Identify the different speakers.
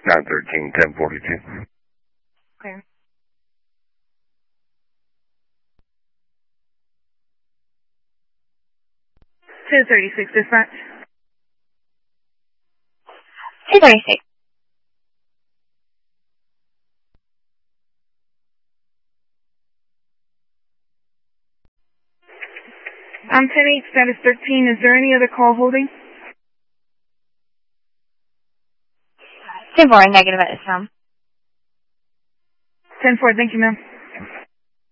Speaker 1: 913, 1042.
Speaker 2: Okay. 236 dispatch.
Speaker 3: 236.
Speaker 2: I'm 10-8, status 13. Is there any other call holding?
Speaker 3: 10-4, negative at this time.
Speaker 2: 10-4, thank you, ma'am.